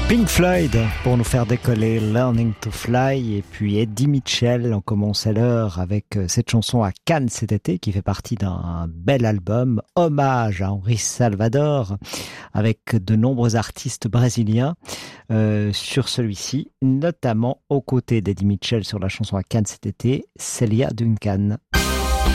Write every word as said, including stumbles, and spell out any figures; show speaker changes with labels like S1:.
S1: Pink Floyd pour nous faire décoller Learning to Fly, et puis Eddie Mitchell. On commence à l'heure avec cette chanson à Cannes cet été qui fait partie d'un bel album hommage à Henri Salvador avec de nombreux artistes brésiliens euh, sur celui-ci, notamment aux côtés d'Eddie Mitchell sur la chanson à Cannes cet été, Célia Duncan.